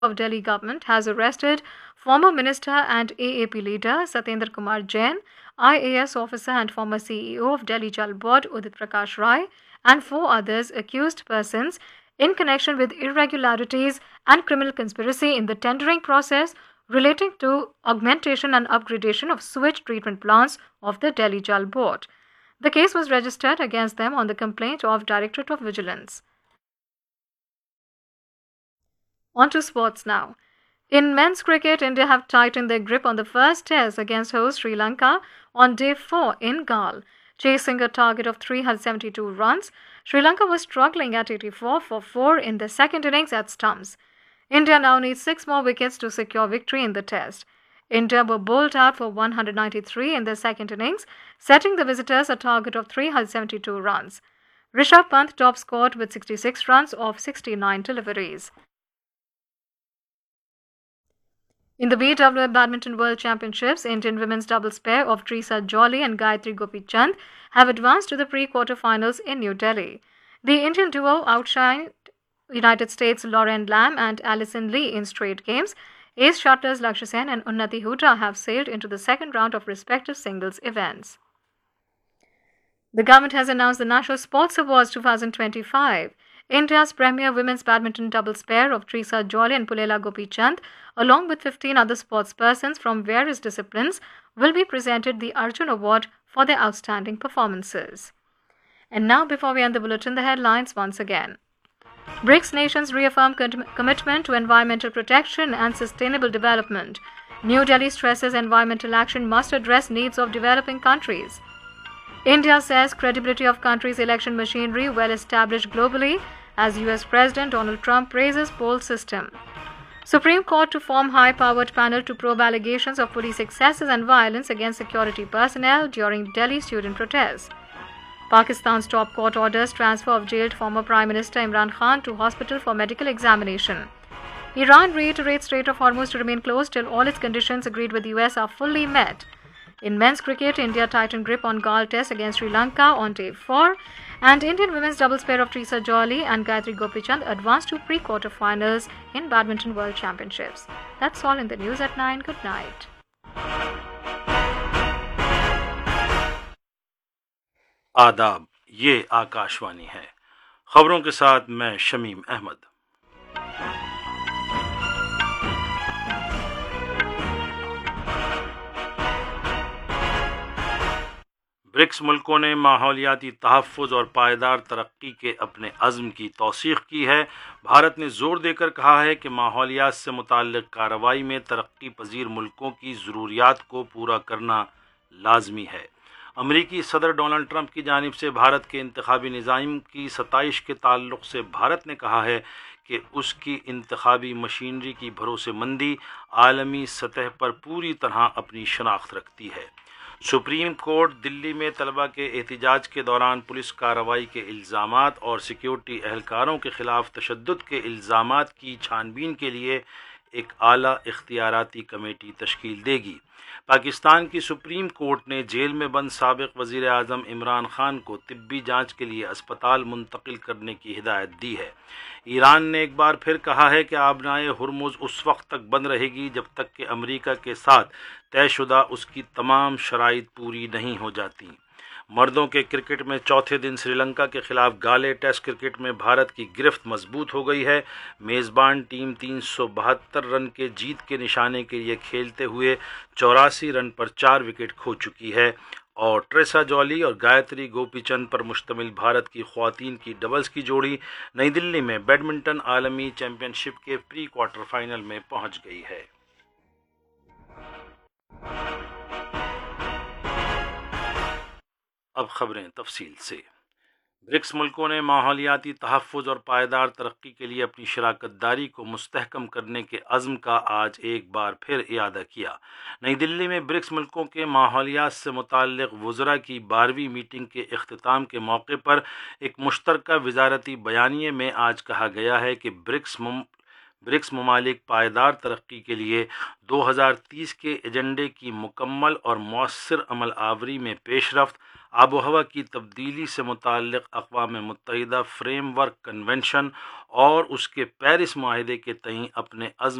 of Delhi government has arrested former minister and AAP leader Satyendra Kumar Jain, IAS officer and former CEO of Delhi Jal Board Udit Prakash Rai, and 4 others accused persons in connection with irregularities and criminal conspiracy in the tendering process relating to augmentation and upgradation of sewage treatment plants of the Delhi Jal Board. The case was registered against them on the complaint of Directorate of Vigilance. On to sports now. In men's cricket, India have tightened their grip on the first test against host Sri Lanka on day 4 in Galle. Chasing a target of 372 runs, Sri Lanka was struggling at 84 for 4 in the second innings at stumps. India now needs 6 more wickets to secure victory in the test. India were bowled out for 193 in the second innings, setting the visitors a target of 372 runs. Rishabh Pant top scored with 66 runs off 69 deliveries. In the BWF Badminton World Championships, Indian women's doubles pair of Trisa Jolly and Gayatri Gopichand have advanced to the pre-quarterfinals in New Delhi. The Indian duo outshined United States' Lauren Lam and Alison Lee in straight games. Ace shuttlers Lakshya Sen and Unnati Huda have sailed into the second round of respective singles events. The government has announced the National Sports Awards 2025. India's premier women's badminton doubles pair of Trisa Jolly and Pulela Gopichand, along with 15 other sportspersons from various disciplines, will be presented the Arjun Award for their outstanding performances. And now, before we end the bulletin, the headlines once again. BRICS nations reaffirm commitment to environmental protection and sustainable development. New Delhi stresses environmental action must address needs of developing countries. India says credibility of country's election machinery well established globally as US President Donald Trump praises poll system. Supreme Court to form high-powered panel to probe allegations of police excesses and violence against security personnel during Delhi student protests. Pakistan's top court orders transfer of jailed former Prime Minister Imran Khan to hospital for medical examination. Iran reiterates Strait of Hormuz to remain closed till all its conditions agreed with the US are fully met. In men's cricket, India tightened grip on Galle test against Sri Lanka on day 4, and Indian women's doubles pair of Trisa Jolly and Gayatri Gopichand advanced to pre-quarterfinals in Badminton World Championships. That's all in the news at 9. Good night. आदाब, ये आकाशवाणी है। खबरों के साथ मैं Shamim Ahmad. BRICS मुल्कों ने माहौलियाती तहफ़्फ़ुज़ और पायदार तरक्की के अपने अज़्म की तौसीक़ की है। भारत ने ज़ोर देकर कहा है कि माहौलियात से मुताल्लिक़ कार्रवाई में तरक्की पजीर मुल्कों की ज़रूरियात को पूरा करना लाज़मी है। अमरीकी सदर डोनाल्ड ट्रंप की जानिब से भारत के इंतखाबी निज़ाम की सताइश के ताल्लुक़ से भारत ने कहा है कि उसकी इंतखाबी मशीनरी की भरोसेमंदी आलमी सतह पर पूरी तरह अपनी शनाख्त रखती है। सुप्रीम कोर्ट दिल्ली में तलबा के एहतजाज के दौरान पुलिस कार्रवाई के इल्ज़ामात और सिक्योरिटी एहलकारों के ख़िलाफ़ तशद्दुद के इल्ज़ामात की छानबीन के लिए एक आला इख्तियाराती कमेटी तश्कील देगी। पाकिस्तान की सुप्रीम कोर्ट ने जेल में बंद साबिक़ वज़ीर आज़म इमरान खान को तिब्बी जांच के लिए अस्पताल मुंतकिल करने की हिदायत दी है। ईरान ने एक बार फिर कहा है कि आबनाए हुर्मुज़ उस वक्त तक बंद रहेगी जब तक कि अमेरिका के साथ तयशुदा उसकी तमाम शराइत पूरी नहीं हो जाती। मर्दों के क्रिकेट में चौथे दिन श्रीलंका के खिलाफ गाले टेस्ट क्रिकेट में भारत की गिरफ्त मजबूत हो गई है। मेज़बान टीम 372 रन के जीत के निशाने के लिए खेलते हुए 84 रन पर 4 विकेट खो चुकी है और ट्रेसा जॉली और गायत्री गोपीचंद पर मुश्तमिल भारत की ख्वातीन की डबल्स की जोड़ी नई दिल्ली में बैडमिंटन आलमी चैंपियनशिप के प्री क्वार्टर फाइनल में पहुंच गई है। अब खबरें तफसील से। ब्रिक्स मुल्कों ने माहौलियाती तहफ़्फ़ुज़ और पायदार तरक्की के लिए अपनी शराकत दारी को मुस्तहकम करने के अज़्म का आज एक बार फिर इयादा किया। नई दिल्ली में ब्रिक्स मुल्कों के माहौलियात से मुताल्लिक़ वज़रा की 12वीं मीटिंग के इख्तिताम के मौके पर एक मुश्तरका वज़ारती बयानिए में आज कहा गया है कि ब्रिक्स ममालिक पायदार तरक्की के लिए 2030 के एजेंडे की मुकम्मल और मौसर अमल आवरी में पेशरफ्त, آب و ہوا کی تبدیلی سے متعلق اقوام متحدہ فریم ورک کنونشن اور اس کے پیرس معاہدے کے تئیں اپنے عزم